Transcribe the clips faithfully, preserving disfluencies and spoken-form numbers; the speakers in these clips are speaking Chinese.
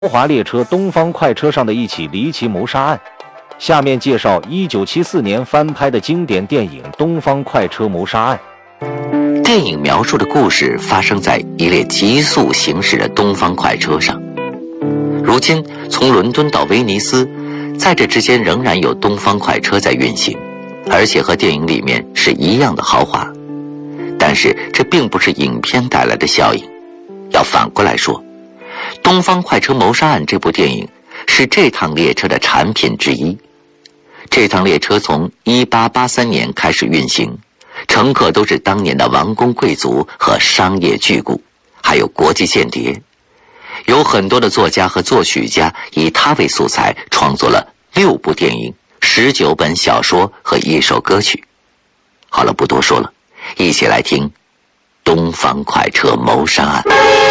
豪华列车东方快车上的一起离奇谋杀案。下面介绍一九七四年翻拍的经典电影《东方快车谋杀案》。 电影描述的故事发生在一列急速行驶的东方快车上。如今，从伦敦到威尼斯，在这之间仍然有东方快车在运行，而且和电影里面是一样的豪华。但是，这并不是影片带来的效应。要反过来说，《东方快车谋杀案》这部电影是这趟列车的产品之一。这趟列车从一八八三年开始运行，乘客都是当年的王公贵族和商业巨贾，还有国际间谍。有很多的作家和作曲家以它为素材创作了六部电影、十九本小说和一首歌曲。好了，不多说了，一起来听《东方快车谋杀案》。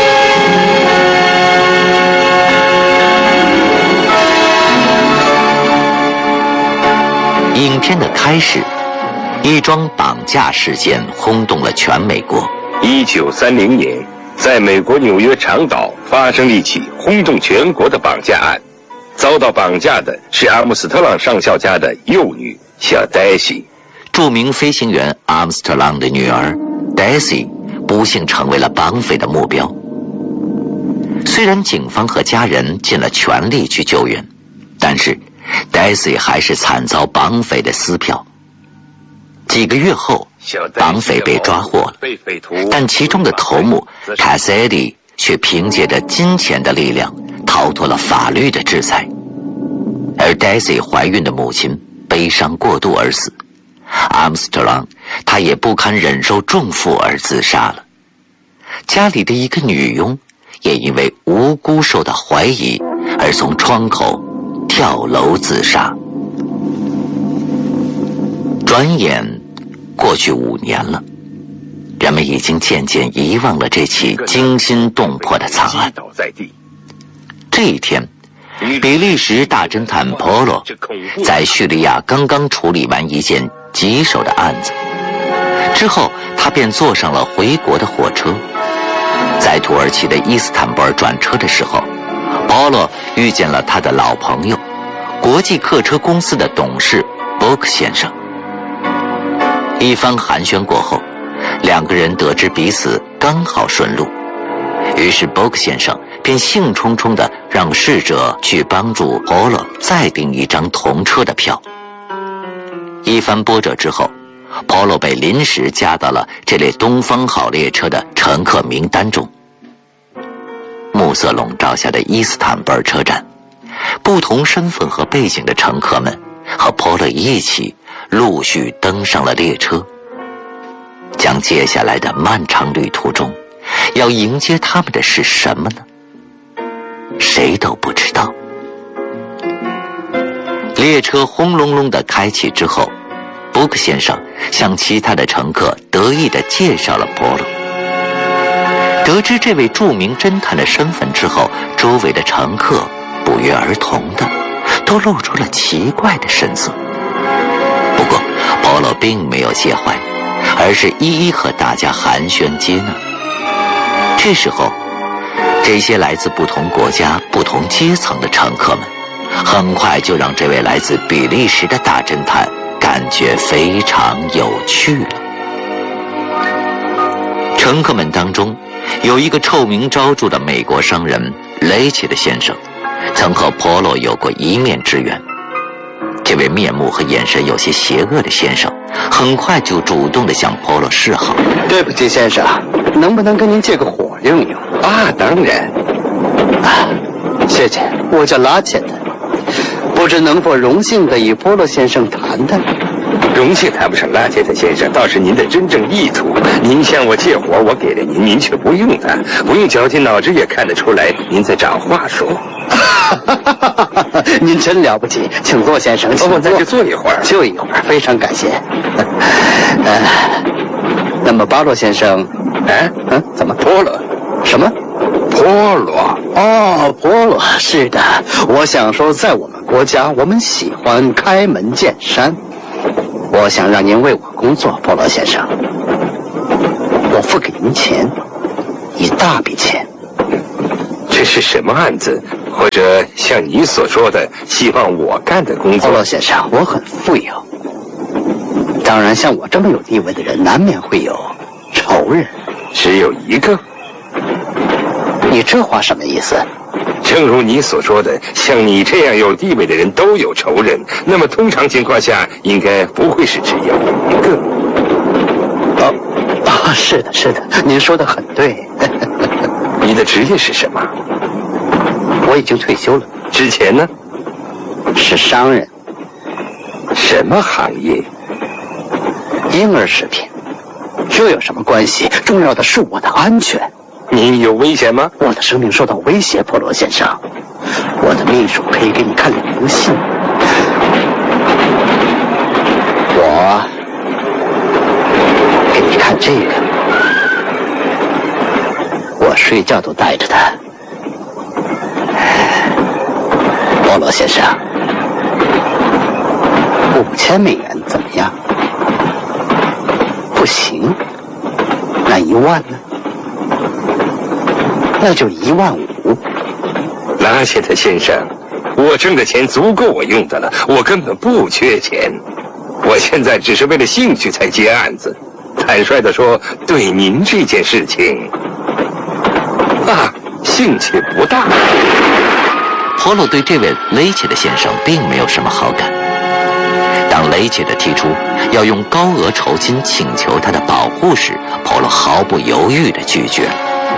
影片的开始，一桩绑架事件轰动了全美国。 一九三零年，在美国纽约长岛发生了一起轰动全国的绑架案。遭到绑架的是阿姆斯特朗上校家的幼女小黛西。 著名飞行员阿姆斯特朗的女儿黛西不幸成为了绑匪的目标。虽然警方和家人尽了全力去救援，但是黛西还是惨遭绑匪的撕票。几个月后，绑匪被抓获了，但其中的头目卡塞蒂却凭借着金钱的力量逃脱了法律的制裁。而黛西怀孕的母亲悲伤过度而死，阿姆斯特朗他也不堪忍受重负而自杀了。家里的一个女佣也因为无辜受到怀疑而从窗口跳楼自杀。转眼过去五年了，人们已经渐渐遗忘了这起惊心动魄的惨案。这一天，比利时大侦探波罗在叙利亚刚刚处理完一件棘手的案子，之后他便坐上了回国的火车。在土耳其的伊斯坦布尔转车的时候，波罗遇见了他的老朋友，国际客车公司的董事波克先生。一番寒暄过后，两个人得知彼此刚好顺路，于是波克先生便兴冲冲地让侍者去帮助波罗再订一张同车的票。一番波折之后，波罗被临时加到了这列东方号列车的乘客名单中。暮色笼罩下的伊斯坦布尔车站，不同身份和背景的乘客们和波罗一起陆续登上了列车。将接下来的漫长旅途中，要迎接他们的是什么呢？谁都不知道。列车轰隆隆地开启之后，波克先生向其他的乘客得意地介绍了波罗。得知这位著名侦探的身份之后，周围的乘客不约而同的都露出了奇怪的神色。不过波罗并没有介怀，而是一一和大家寒暄接纳。这时候，这些来自不同国家、不同阶层的乘客们很快就让这位来自比利时的大侦探感觉非常有趣了。乘客们当中有一个臭名昭著的美国商人雷奇的先生，曾和波罗有过一面之缘。这位面目和眼神有些邪恶的先生很快就主动地向波罗示好。 对不起先生，能不能跟您借个火用用？ 啊，当然。 啊，谢谢，我叫拉切特，不知能否荣幸地与波罗先生谈谈？ 荣幸谈不上，拉切特先生，倒是您的真正意图。您向我借火，我给了您，您却不用它，不用绞尽脑汁也看得出来您在找话说。 您真了不起，请坐，先生。请坐， 哦，那就坐一会儿， 就一会儿，非常感谢。呃，那么巴洛先生， 哎， 嗯，怎么？ 波罗？ 什么？ 波罗？ 哦，波罗，是的。我想说，在我们国家，我们喜欢开门见山。我想让您为我工作，波罗先生。我付给您钱，一大笔钱。 这是什么案子？ 或者像你所说的，希望我干的工作。 波洛先生，我很富有，当然像我这么有地位的人，难免会有仇人。 只有一个？ 你这话什么意思？ 正如你所说的，像你这样有地位的人都有仇人，那么通常情况下，应该不会是只有一个。 哦，啊，是的，是的，您说的很对。 你的职业是什么？ 我已经退休了。 之前呢？ 是商人。 什么行业？ 婴儿食品。这有什么关系？重要的是我的安全。 你有危险吗？ 我的生命受到威胁，波罗先生。我的秘书可以给你看两封信。我给你看这个，我睡觉都带着它。波罗先生，五千美元怎么样？不行，那一万呢？那就一万五。 拉谢特先生，我挣的钱足够我用的了，我根本不缺钱。我现在只是为了兴趣才接案子。坦率地说，对您这件事情，啊，兴趣不大。 波洛对这位雷切的先生并没有什么好感。当雷切的提出要用高额酬金请求他的保护时，波洛毫不犹豫地拒绝了。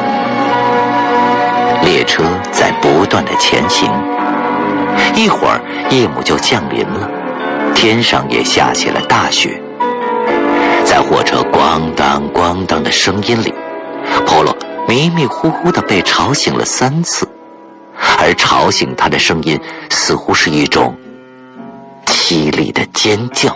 列车在不断的前行，一会儿夜幕就降临了，天上也下起了大雪。在火车咣当咣当的声音里，波洛迷迷糊糊地被吵醒了三次，而吵醒他的声音似乎是一种凄厉的尖叫。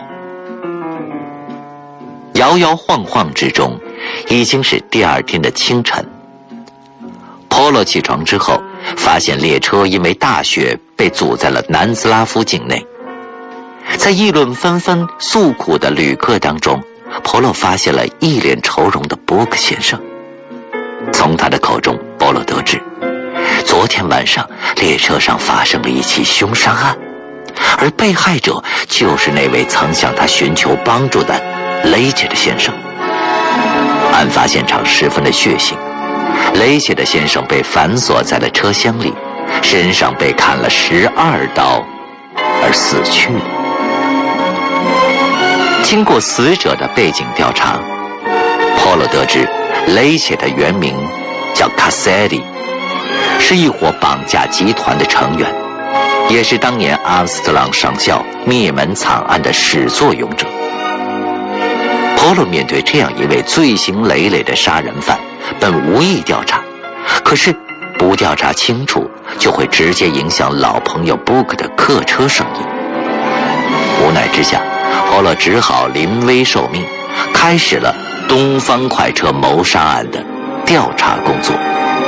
摇摇晃晃之中，已经是第二天的清晨。波洛起床之后，发现列车因为大雪被阻在了南斯拉夫境内。在议论纷纷诉苦的旅客当中，波洛发现了一脸愁容的波克先生。从他的口中，波洛得知，昨天晚上列车上发生了一起凶杀案，而被害者就是那位曾向他寻求帮助的雷切的先生。案发现场十分的血腥，雷切的先生被反锁在了车厢里，身上被砍了十二刀，而死去了。经过死者的背景调查，波洛得知雷切的原名叫卡塞利，是一伙绑架集团的成员，也是当年阿姆斯特朗上校灭门惨案的始作俑者。波洛面对这样一位罪行累累的杀人犯，本无意调查，可是不调查清楚，就会直接影响老朋友 Book 的客车生意。无奈之下，波洛只好临危受命，开始了东方快车谋杀案的调查工作。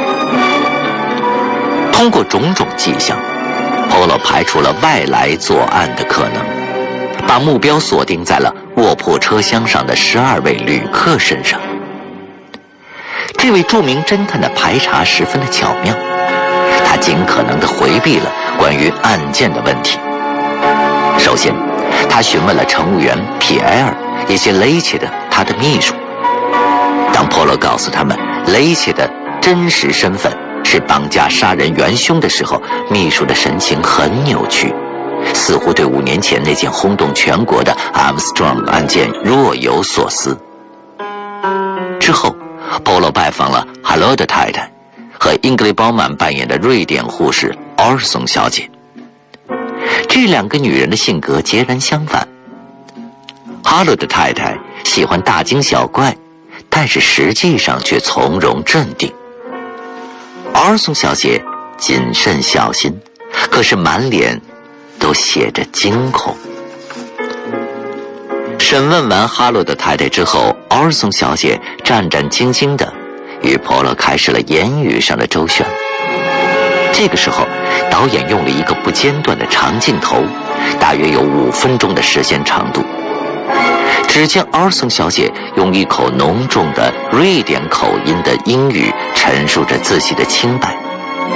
通过种种迹象，波洛排除了外来作案的可能，把目标锁定在了卧铺车厢上的十二位旅客身上。这位著名侦探的排查十分的巧妙，他尽可能地回避了关于案件的问题。首先，他询问了乘务员皮埃尔以及雷切的他的秘书。当波洛告诉他们雷切的真实身份是绑架杀人元凶的时候，秘书的神情很扭曲，似乎对五年前那件轰动全国的 Armstrong 案件若有所思。之后，波洛拜访了哈罗德太太和英格丽褒曼扮演的瑞典护士奥尔松小姐。这两个女人的性格截然相反。哈罗德太太喜欢大惊小怪，但是实际上却从容镇定。奥尔松小姐谨慎小心，可是满脸都写着惊恐。审问完哈罗德太太之后，奥尔松小姐战战兢兢地与波洛开始了言语上的周旋。这个时候，导演用了一个不间断的长镜头，大约有五分钟的时间长度。只见奥尔松小姐用一口浓重的瑞典口音的英语陈述着自己的清白，但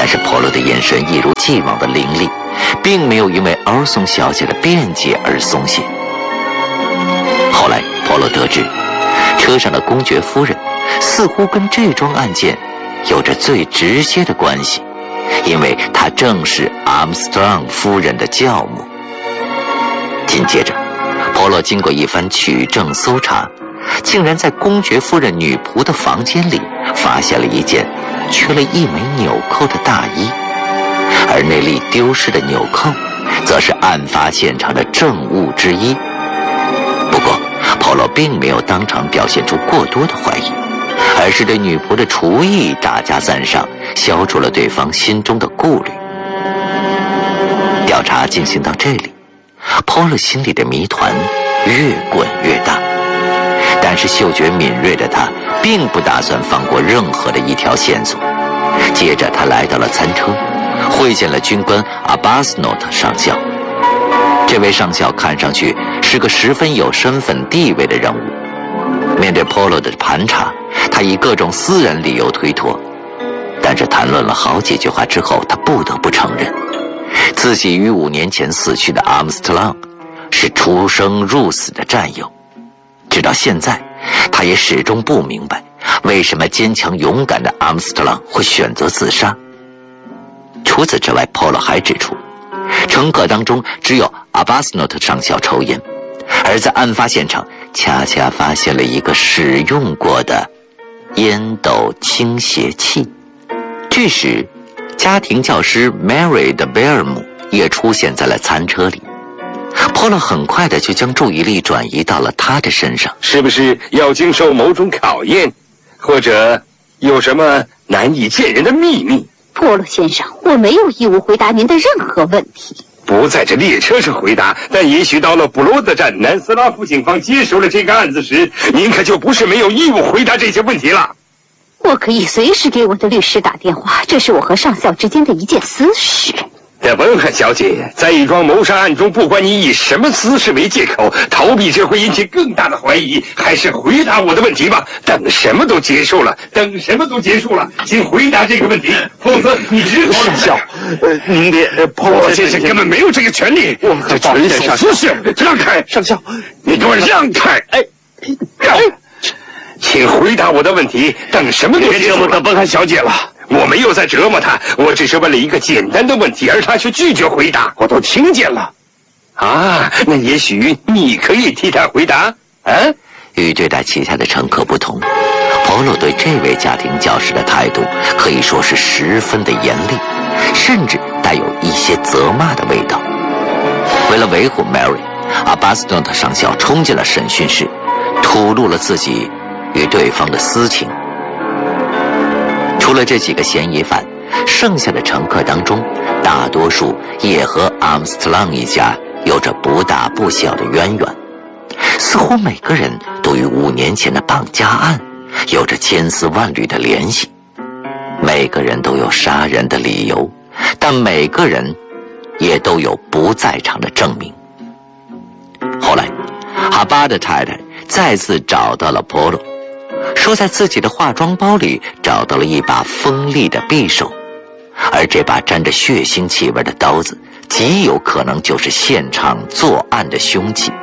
但是波罗的眼神一如既往的凌厉，并没有因为欧松小姐的辩解而松懈。后来波罗得知，车上的公爵夫人似乎跟这桩案件有着最直接的关系，因为她正是阿姆斯特朗夫人的教母。紧接着，波罗经过一番取证搜查，竟然在公爵夫人女仆的房间里发现了一件缺了一枚纽扣的大衣，而那粒丢失的纽扣则是案发现场的证物之一。不过波罗并没有当场表现出过多的怀疑，而是对女仆的厨艺大加赞赏，消除了对方心中的顾虑。调查进行到这里，波罗心里的谜团越滚越大，但是嗅觉敏锐的他并不打算放过任何的一条线索。接着他来到了餐车，会见了军官阿巴斯诺特上校。这位上校看上去是个十分有身份地位的人物。面对波罗的盘查，他以各种私人理由推脱，但是谈论了好几句话之后，他不得不承认自己与五年前死去的阿姆斯特朗是出生入死的战友。直到现在，他也始终不明白为什么坚强勇敢的阿姆斯特朗会选择自杀。除此之外，波罗还指出，乘客当中只有阿巴斯诺特上校抽烟，而在案发现场恰恰发现了一个使用过的烟斗倾斜器。这时家庭教师 Mary 的贝尔姆也出现在了餐车里。波罗很快的就将注意力转移到了他的身上。 是不是要经受某种考验，或者有什么难以见人的秘密？ 波罗先生，我没有义务回答您的任何问题。 不在这列车上回答，但也许到了布罗德站南斯拉夫警方接手了这个案子时，您可就不是没有义务回答这些问题了。 我可以随时给我的律师打电话，这是我和上校之间的一件私事。 德文汉小姐，在一桩谋杀案中，不管你以什么姿势为借口逃避，这会引起更大的怀疑。还是回答我的问题吧。等什么都结束了，等什么都结束了，请回答这个问题，否则你只好上校。 呃，您别，波罗先生根本没有这个权利。 我们这纯属私事，让开， 上校， 你给我让开！哎，让！请回答我的问题。等什么都结束了。 德文汉小姐了。 我没有在折磨他，我只是问了一个简单的问题，而他却拒绝回答。 我都听见了。 啊，那也许你可以替他回答。啊， 与对待其他的乘客不同，波罗对这位家庭教师的态度可以说是十分的严厉，甚至带有一些责骂的味道。为了维护 Mary， 阿巴斯诺特上校冲进了审讯室，吐露了自己与对方的私情。除了这几个嫌疑犯，剩下的乘客当中，大多数也和阿姆斯特朗一家有着不大不小的渊源，似乎每个人都与五年前的绑架案有着千丝万缕的联系。每个人都有杀人的理由，但每个人也都有不在场的证明。后来哈巴的太太再次找到了波罗，说在自己的化妆包里找到了一把锋利的匕首，而这把沾着血腥气味的刀子极有可能就是现场作案的凶器。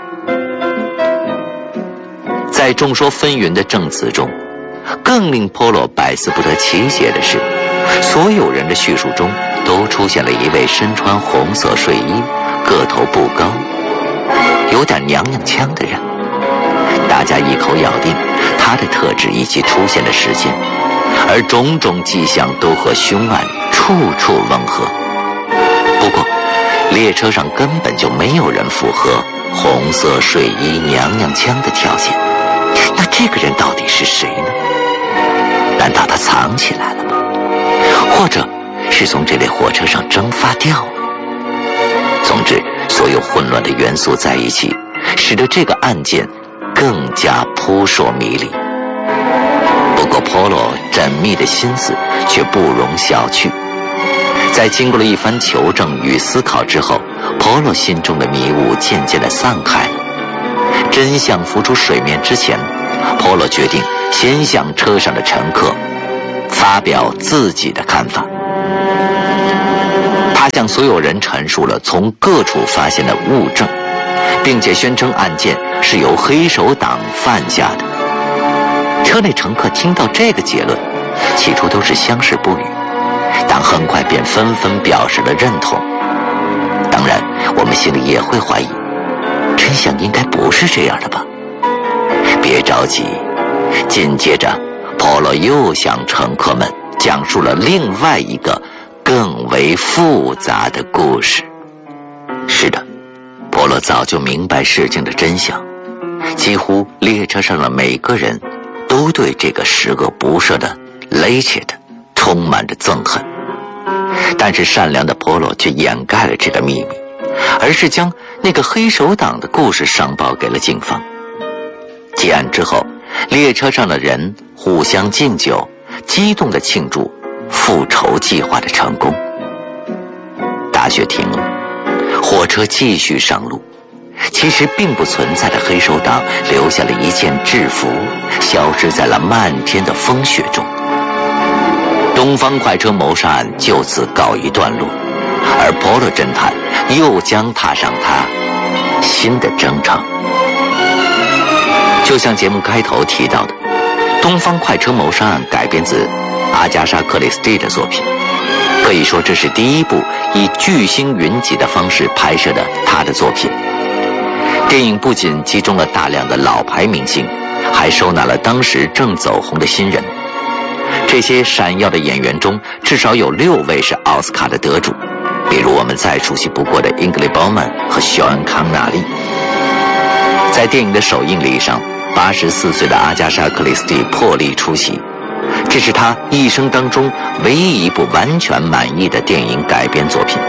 在众说纷纭的证词中，更令波罗百思不得其解的是，所有人的叙述中都出现了一位身穿红色睡衣、个头不高、有点娘娘腔的人。大家一口咬定他的特质以及出现的时间，而种种迹象都和凶案处处吻合。不过列车上根本就没有人符合红色睡衣娘娘腔的条件，那这个人到底是谁呢？难道他藏起来了吗？或者是从这列火车上蒸发掉了？总之，所有混乱的元素在一起，使得这个案件更加扑朔迷离。不过波罗缜密的心思却不容小觑。在经过了一番求证与思考之后，波罗心中的迷雾渐渐地散开了。真相浮出水面之前，波罗决定先向车上的乘客发表自己的看法。 他向所有人陈述了从各处发现的物证，并且宣称案件是由黑手党犯下的。车内乘客听到这个结论，起初都是相视不语，但很快便纷纷表示了认同。当然，我们心里也会怀疑，真相应该不是这样的吧？别着急，紧接着，波罗又向乘客们讲述了另外一个更为复杂的故事。是的，波罗早就明白事情的真相，几乎列车上的每个人都对这个十恶不赦的雷切特充满着憎恨。但是善良的波罗却掩盖了这个秘密，而是将那个黑手党的故事上报给了警方。结案之后，列车上的人互相敬酒，激动地庆祝复仇计划的成功。大雪停了，火车继续上路。其实并不存在的黑手党留下了一件制服，消失在了漫天的风雪中。东方快车谋杀案就此告一段落，而波罗侦探又将踏上他新的征程。就像节目开头提到的，东方快车谋杀案改编自阿加莎·克里斯蒂的作品，可以说这是第一部以巨星云集的方式拍摄的他的作品。电影不仅集中了大量的老牌明星，还收纳了当时正走红的新人。这些闪耀的演员中，至少有六位是奥斯卡的得主，比如我们再熟悉不过的英格丽·褒曼和肖恩·康纳利。在电影的首映礼上，八十四岁的阿加莎·克里斯蒂破例出席，这是她一生当中唯一一部完全满意的电影改编作品。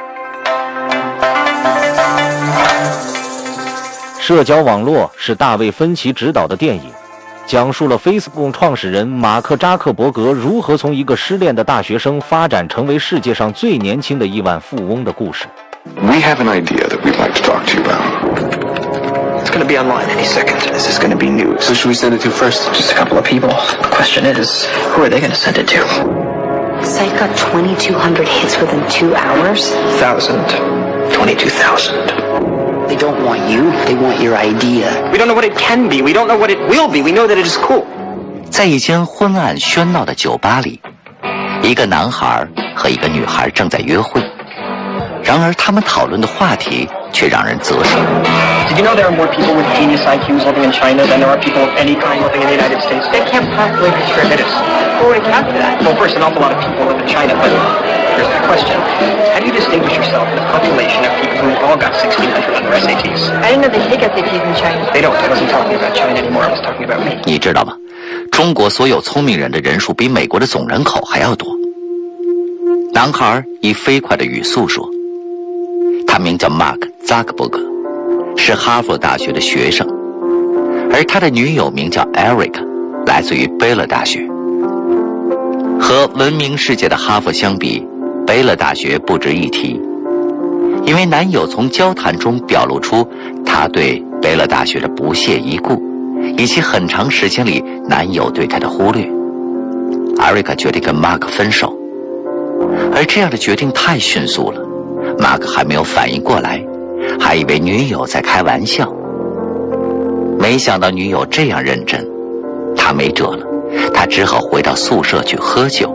社交网络是大卫·芬奇执导的电影，讲述了 Facebook 创始人马克·扎克伯格如何从一个失恋的大学生发展成为世界上最年轻的亿万富翁的故事。 We have an idea that we'd like to talk to you about. It's going to be online any second. This is going to be news. So should we send it to first? Just a couple of people. The question is, who are they going to send it to? Site got twenty-two hundred hits within two hours. Thousand. Twenty-two thousand. They don't want you, they want your idea. We don't know what it can be. We don't know what it will be. We know that it is cool. 在一间昏暗喧闹的酒吧里，一个男孩和一个女孩正在约会，然而他们讨论的话题却让人啧舌。 Did you know there are more people with genius I Qs living in China than there are people of any kind living in the United States? That can't possibly be true. It is. Who would account for that? Well, first, an awful lot of people live in China, but here's the question. How do you distinguish yourself in a population of people who all got sixteen hundred on their S A Ts? I didn't know they take S A Ts in China. They don't. I wasn't talking about China anymore. I was talking about me. 你知道吗？中国所有聪明人的人数比美国的总人口还要多。男孩以飞快的语速说，他名叫 Mark Zuckerberg， 是哈佛大学的学生，而他的女友名叫 Eric， 来自于贝勒大学。和闻名世界的哈佛相比，贝勒大学不值一提，因为男友从交谈中表露出他对贝勒大学的不屑一顾，以及很长时间里男友对他的忽略。艾瑞克决定跟 Mark 分手，而这样的决定太迅速了， Mark 还没有反应过来，还以为女友在开玩笑。没想到女友这样认真，他没辙了，他只好回到宿舍去喝酒。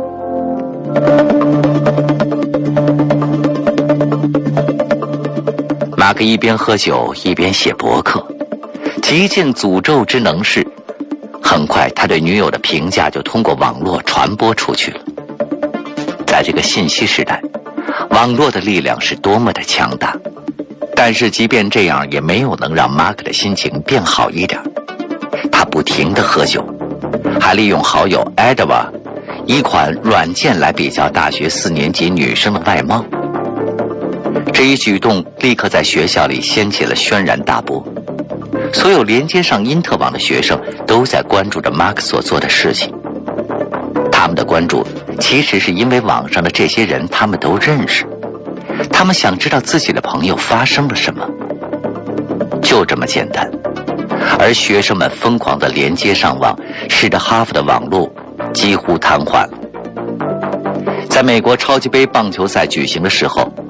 马克一边喝酒一边写博客，极尽诅咒之能事。很快他对女友的评价就通过网络传播出去了。在这个信息时代，网络的力量是多么的强大，但是即便这样也没有能让马克的心情变好一点。他不停地喝酒，还利用好友 Edward 一款软件来比较大学四年级女生的外貌。这一举动立刻在学校里掀起了轩然大波，所有连接上因特网的学生都在关注着 Mark 所做的事情。他们的关注其实是因为网上的这些人他们都认识，他们想知道自己的朋友发生了什么，就这么简单。而学生们疯狂地连接上网，使得哈佛的网络几乎瘫痪了。 在美国超级杯棒球赛举行的时候，